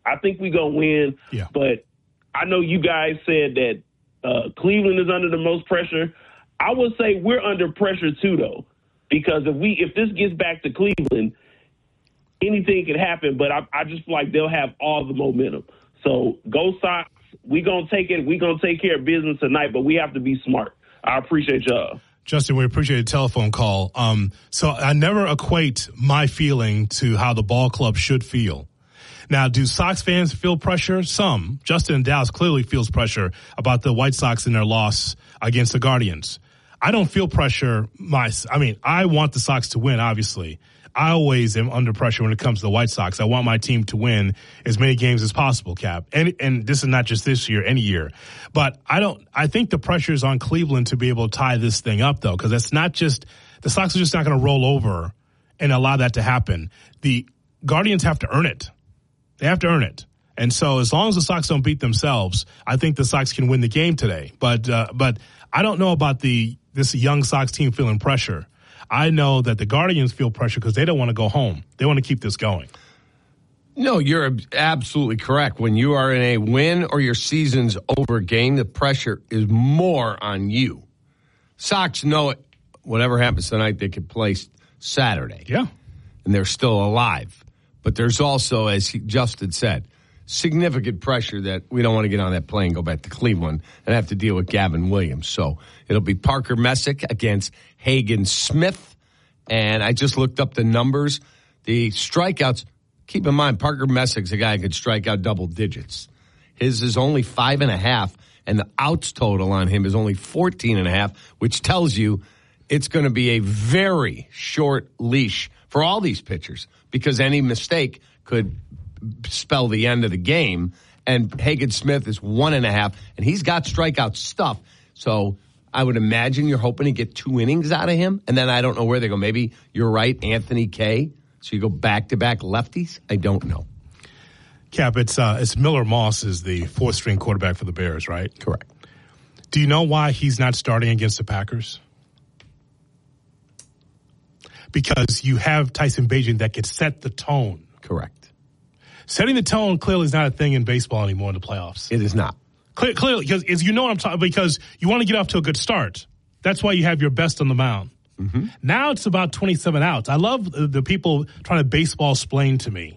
I think we're going to win. Yeah. But I know you guys said that Cleveland is under the most pressure. I would say we're under pressure too, though, because if this gets back to Cleveland, anything can happen. But I just feel like they'll have all the momentum. So go Sox. We're going to take it. We're going to take care of business tonight, but we have to be smart. I appreciate y'all. Justin, we appreciate the telephone call. So I never equate my feeling to how the ball club should feel. Now, do Sox fans feel pressure? Some. Justin in Dallas clearly feels pressure about the White Sox and their loss against the Guardians. I don't feel pressure. I want the Sox to win, obviously. I always am under pressure when it comes to the White Sox. I want my team to win as many games as possible, Cap. And this is not just this year, any year. But I think the pressure is on Cleveland to be able to tie this thing up, though, because it's not just – the Sox are just not going to roll over and allow that to happen. The Guardians have to earn it. They have to earn it. And so as long as the Sox don't beat themselves, I think the Sox can win the game today. But I don't know about this young Sox team feeling pressure. I know that the Guardians feel pressure because they don't want to go home. They want to keep this going. No, you're absolutely correct. When you are in a win or your season's over game, the pressure is more on you. Sox know it. Whatever happens tonight, they could play Saturday. Yeah. And they're still alive. But there's also, as Justin said, significant pressure that we don't want to get on that plane and go back to Cleveland and have to deal with Gavin Williams. So it'll be Parker Messick against Hagen Smith. And I just looked up the numbers. The strikeouts, keep in mind, Parker Messick's a guy who could strike out double digits. His is only 5.5, and the outs total on him is only 14.5, which tells you it's going to be a very short leash for all these pitchers because any mistake could spell the end of the game. And Hagen Smith is 1.5, and he's got strikeout stuff. So I would imagine you're hoping to get 2 innings out of him. And then I don't know where they go. Maybe you're right, Anthony Kay. So you go back-to-back lefties? I don't know. Cap, it's Miller Moss is the 4th-string quarterback for the Bears, right? Correct. Do you know why he's not starting against the Packers? Because you have Tyson Bagent that could set the tone. Correct. Setting the tone clearly is not a thing in baseball anymore in the playoffs. It is not. Clearly, because you know what I'm talking about, because you want to get off to a good start. That's why you have your best on the mound. Mm-hmm. Now it's about 27 outs. I love the people trying to baseball explain to me.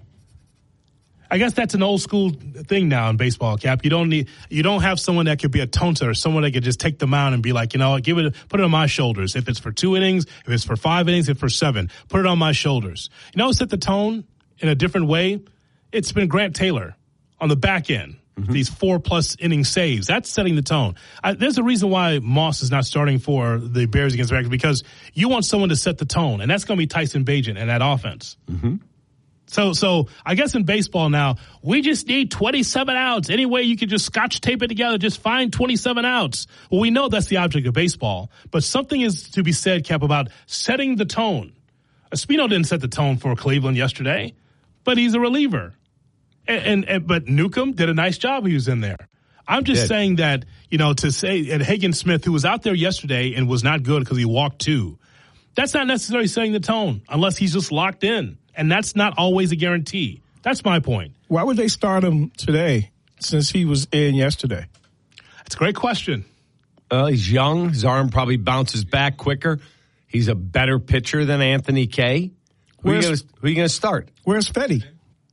I guess that's an old school thing now in baseball, Cap. You don't have someone that could be a tone setter, someone that could just take the mound and be like, put it on my shoulders. If it's for 2 innings, if it's for 5 innings, if it's for 7, put it on my shoulders. Set the tone in a different way. It's been Grant Taylor on the back end. Mm-hmm. These 4+ inning saves. That's setting the tone. There's a reason why Moss is not starting for the Bears against the Packers, because you want someone to set the tone, and that's going to be Tyson Bagent and that offense. Mm-hmm. So I guess in baseball now, we just need 27 outs. Any way you can just scotch tape it together, just find 27 outs. Well, we know that's the object of baseball, but something is to be said, Cap, about setting the tone. Espino didn't set the tone for Cleveland yesterday, but he's a reliever. But Newcomb did a nice job. He was in there. I'm just saying that, to say, and Hagen Smith, who was out there yesterday and was not good because he walked 2, that's not necessarily setting the tone unless he's just locked in. And that's not always a guarantee. That's my point. Why would they start him today since he was in yesterday? That's a great question. He's young. His arm probably bounces back quicker. He's a better pitcher than Anthony Kay. Who are you going to start? Where's Fetty?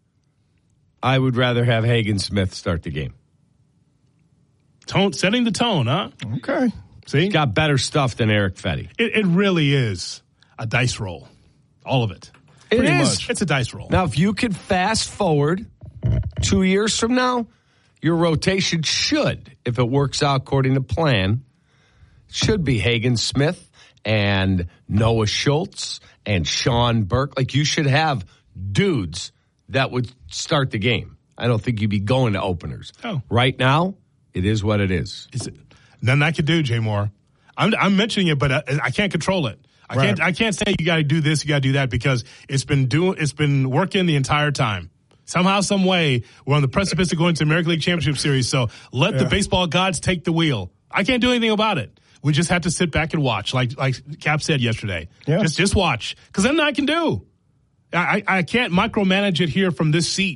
I would rather have Hagen Smith start the game. Setting the tone, huh? Okay. See? He's got better stuff than Eric Fetty. It really is a dice roll. All of it. It is. Much. It's a dice roll. Now, if you could fast forward 2 years from now, your rotation should, if it works out according to plan, should be Hagen Smith and Noah Schultz and Sean Burke. Like, you should have dudes that would start the game. I don't think you'd be going to openers. Oh. Right now, it is what it is. Nothing I can do, Jay Moore. I'm mentioning it, but I can't control it. I can't say you got to do this, you got to do that, because it's been working the entire time. Somehow, some way, we're on the precipice of going to the American League Championship Series. So let the baseball gods take the wheel. I can't do anything about it. We just have to sit back and watch, like Cap said yesterday. Yeah. Just watch, because then I can do. I can't micromanage it here from this seat,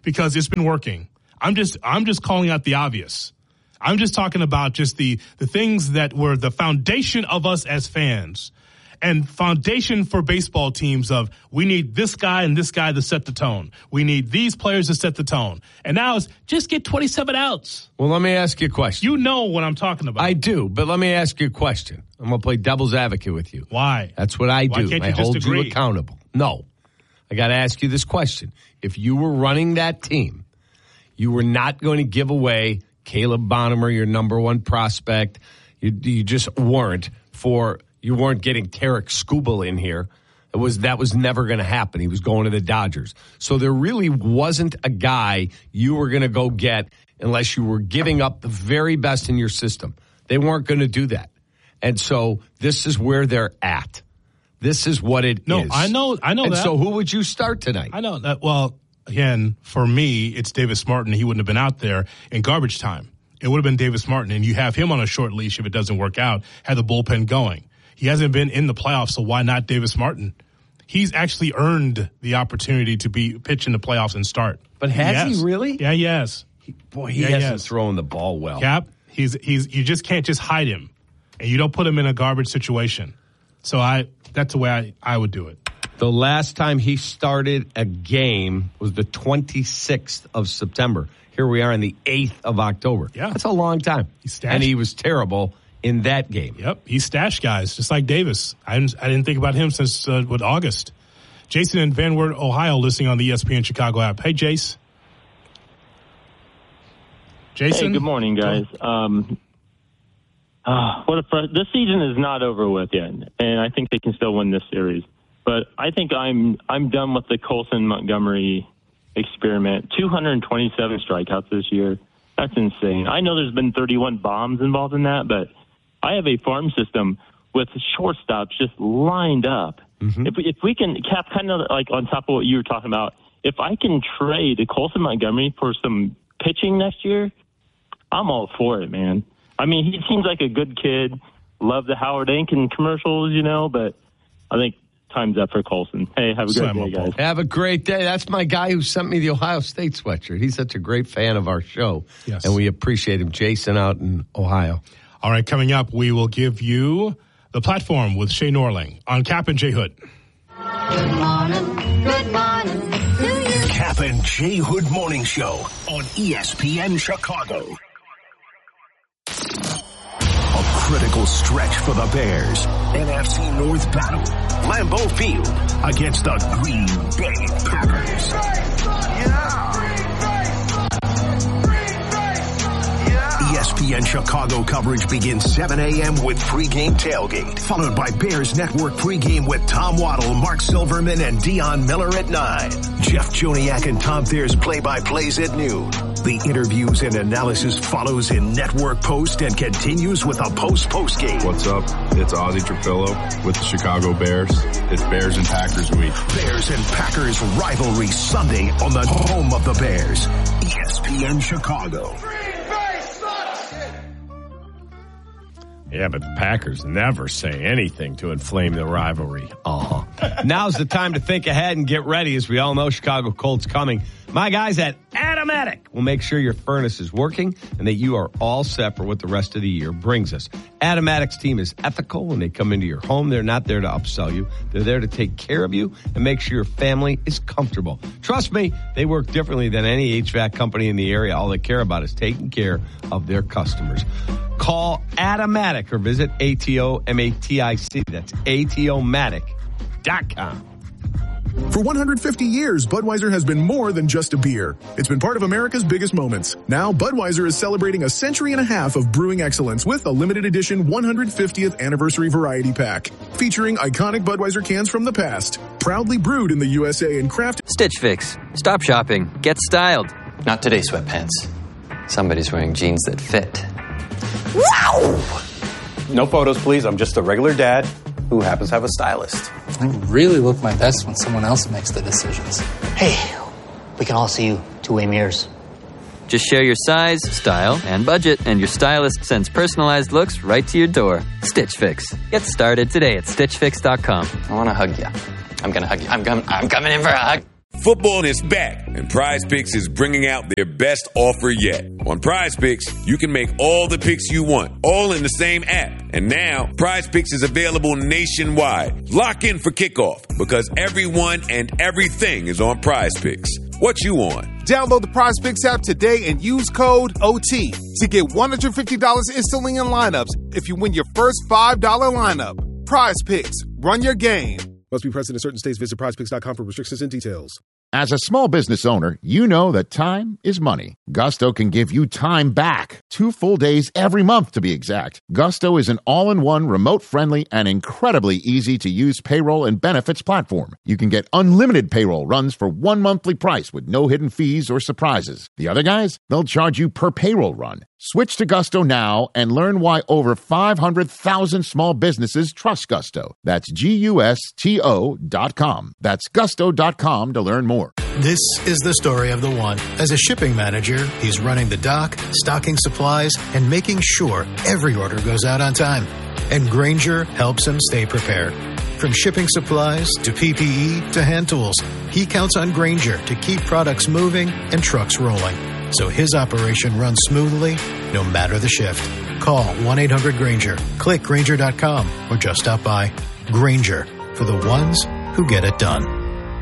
because it's been working. I'm just calling out the obvious. I'm just talking about just the things that were the foundation of us as fans and foundation for baseball teams of we need this guy and this guy to set the tone. We need these players to set the tone. And now it's just get 27 outs. Well, let me ask you a question. You know what I'm talking about. I do, but let me ask you a question. I'm going to play devil's advocate with you. Why? That's what I do. Why can't you I hold disagree? you accountable. No. I got to ask you this question. If you were running that team, you were not going to give away Caleb Bonham, your number one prospect. You just weren't you weren't getting Tarek Skubal in here. That was never going to happen. He was going to the Dodgers. So there really wasn't a guy you were going to go get unless you were giving up the very best in your system. They weren't going to do that. And so this is where they're at. This is what it is. No, I know and that. So who would you start tonight? I know that. Well, again, for me, it's Davis Martin. He wouldn't have been out there in garbage time. It would have been Davis Martin, and you have him on a short leash if it doesn't work out, have the bullpen going. He hasn't been in the playoffs, so why not Davis Martin? He's actually earned the opportunity to pitch in the playoffs and start. But has he really? Yeah, he has. He hasn't thrown the ball well. Cap, you just can't just hide him, and you don't put him in a garbage situation. So that's the way I would do it. The last time he started a game was the 26th of September. Here we are on the 8th of October. Yeah. That's a long time. And he was terrible in that game. Yep. He stashed guys, just like Davis. I didn't think about him since, August. Jason in Van Wert, Ohio, listening on the ESPN Chicago app. Hey, Jace. Jason? Hey, good morning, guys. This season is not over with yet, and I think they can still win this series. But I think I'm done with the Colson-Montgomery experiment. 227 strikeouts this year. That's insane. I know there's been 31 bombs involved in that, but I have a farm system with shortstops just lined up. Mm-hmm. If we can, Cap, kind of like on top of what you were talking about, if I can trade Colson-Montgomery for some pitching next year, I'm all for it, man. I mean, he seems like a good kid. Love the Howard Aiken commercials, but I think time's up for Colson. Hey, have a great day, guys. Have a great day. That's my guy who sent me the Ohio State sweatshirt. He's such a great fan of our show. Yes. And we appreciate him. Jason out in Ohio. All right, coming up, we will give you the platform with Shay Norling on Cap and J Hood. Good morning to you. Cap and J Hood Morning Show on ESPN Chicago. A critical stretch for the Bears. NFC North battle. Lambeau Field against the Green Bay Packers. ESPN Chicago coverage begins 7 a.m. with pregame tailgate, followed by Bears Network pregame with Tom Waddle, Mark Silverman, and Dion Miller at 9. Jeff Joniak and Tom Thayer's play-by-plays at noon. The interviews and analysis follows in network post and continues with a post-game. What's up? It's Ozzie Trapillo with the Chicago Bears. It's Bears and Packers week. Bears and Packers rivalry Sunday on the home of the Bears. ESPN Chicago. Yeah, but the Packers never say anything to inflame the rivalry. Now's the time to think ahead and get ready. As we all know, Chicago Colt's coming. My guys at Atomatic will make sure your furnace is working and that you are all set for what the rest of the year brings us. Atomatic's team is ethical. When they come into your home, they're not there to upsell you. They're there to take care of you and make sure your family is comfortable. Trust me, they work differently than any HVAC company in the area. All they care about is taking care of their customers. Call Atomatic or visit ATOMATIC. That's ATOmatic.com. For 150 years, Budweiser has been more than just a beer. It's been part of America's biggest moments. Now, Budweiser is celebrating a century and a half of brewing excellence with a limited edition 150th anniversary variety pack, featuring iconic Budweiser cans from the past, proudly brewed in the USA and crafted. Stitch Fix. Stop shopping. Get styled. Not today, sweatpants. Somebody's wearing jeans that fit. Wow! No photos, please. I'm just a regular dad who happens to have a stylist. I really look my best when someone else makes the decisions. Hey, we can all see you two-way mirrors. Just share your size, style, and budget, and your stylist sends personalized looks right to your door. Stitch Fix. Get started today at StitchFix.com. I want to hug you. I'm going to hug you. I'm coming in for a hug. Football is back, and PrizePicks is bringing out their best offer yet. On PrizePicks, you can make all the picks you want, all in the same app. And now, PrizePicks is available nationwide. Lock in for kickoff, because everyone and everything is on PrizePicks. What you on? Download the PrizePicks app today and use code OT to get $150 instantly in lineups if you win your first $5 lineup. PrizePicks. Run your game. Must be present in certain states. Visit prizepicks.com for restrictions and details. As a small business owner, you know that time is money. Gusto can give you time back. 2 full days every month, to be exact. Gusto is an all-in-one, remote-friendly, and incredibly easy-to-use payroll and benefits platform. You can get unlimited payroll runs for 1 monthly price with no hidden fees or surprises. The other guys, they'll charge you per payroll run. Switch to Gusto now and learn why over 500,000 small businesses trust Gusto. That's GUSTO.com. That's gusto.com to learn more. This is the story of the one. As a shipping manager, he's running the dock, stocking supplies, and making sure every order goes out on time. And Grainger helps him stay prepared. From shipping supplies to PPE to hand tools, he counts on Grainger to keep products moving and trucks rolling, so his operation runs smoothly no matter the shift. Call 1-800-GRAINGER, click Grainger.com, or just stop by. Grainger, for the ones who get it done.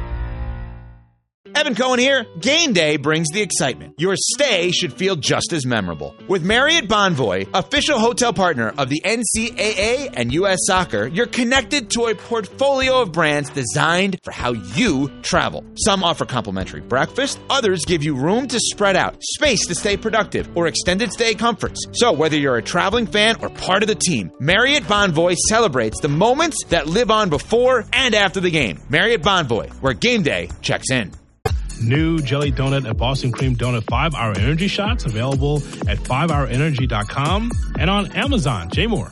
Evan Cohen here. Game day brings the excitement. Your stay should feel just as memorable. With Marriott Bonvoy, official hotel partner of the NCAA and U.S. Soccer, you're connected to a portfolio of brands designed for how you travel. Some offer complimentary breakfast, others give you room to spread out, space to stay productive, or extended stay comforts. So whether you're a traveling fan or part of the team, Marriott Bonvoy celebrates the moments that live on before and after the game. Marriott Bonvoy, where game day checks in. New jelly donut and Boston cream donut 5-hour energy shots available at 5hourenergy.com and on Amazon. Jay Moore.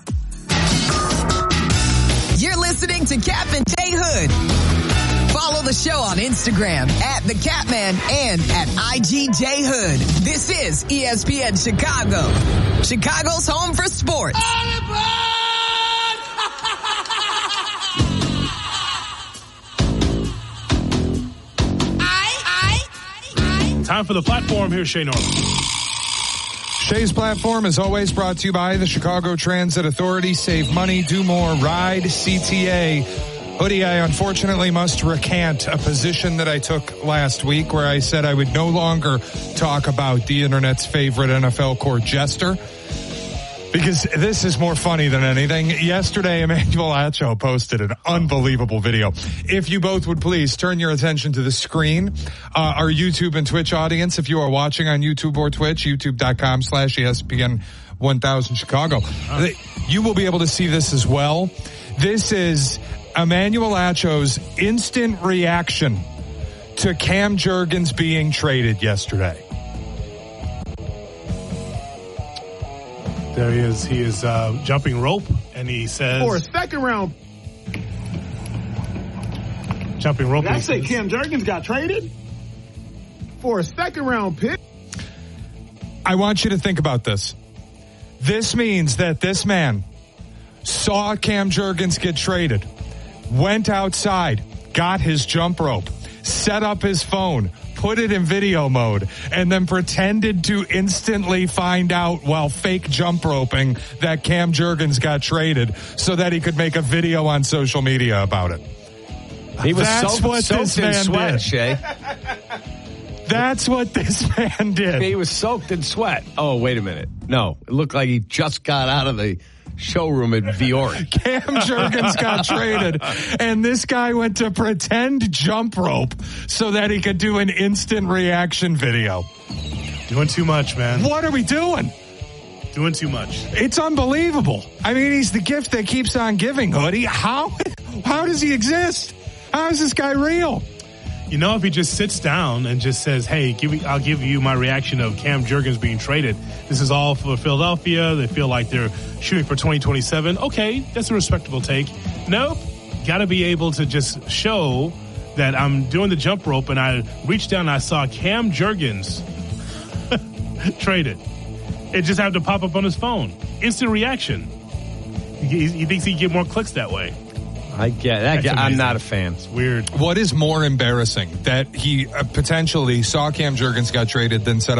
You're listening to Captain Jay Hood. Follow the show on Instagram at The Catman and at IGJ Hood. This is ESPN Chicago, Chicago's home for sports. Time for the platform. Here's Shay Norman. Shay's platform is always brought to you by the Chicago Transit Authority. Save money, do more, ride CTA. Hoodie, I unfortunately must recant a position that I took last week where I said I would no longer talk about the internet's favorite NFL court jester, because this is more funny than anything. Yesterday, Emmanuel Acho posted an unbelievable video. If you both would please turn your attention to the screen, our YouTube and Twitch audience, if you are watching on YouTube or Twitch, youtube.com/ESPN 1000 Chicago, you will be able to see this as well. This is Emmanuel Acho's instant reaction to Cam Jurgens being traded yesterday. There he is. He is jumping rope, and he says... For a second round. Jumping rope. Did I say Cam Jurgens got traded? For a second round pick? I want you to think about this. This means that this man saw Cam Jurgens get traded, went outside, got his jump rope, set up his phone, put it in video mode, and then pretended to instantly find out while fake jump roping that Cam Jurgens got traded so that he could make a video on social media about it. He was soaked in sweat, Shay. That's what this man did. He was soaked in sweat. Oh, wait a minute. No, it looked like he just got out of the showroom at Viore. Cam Jurgens got traded, and this guy went to pretend jump rope so that he could do an instant reaction video. Doing too much, man. What are we doing? Doing too much. It's unbelievable. I mean, he's the gift that keeps on giving, Hoodie. How does he exist? How is this guy real? You know, if he just sits down and just says, hey, I'll give you my reaction of Cam Jurgens being traded. This is all for Philadelphia. They feel like they're shooting for 2027. Okay, that's a respectable take. Nope. Got to be able to just show that I'm doing the jump rope and I reached down and I saw Cam Jurgens traded. It just had to pop up on his phone. Instant reaction. He thinks he can get more clicks that way. I get that. I'm not a fan. It's weird. What is more embarrassing, that he potentially saw Cam Jurgens got traded, then said,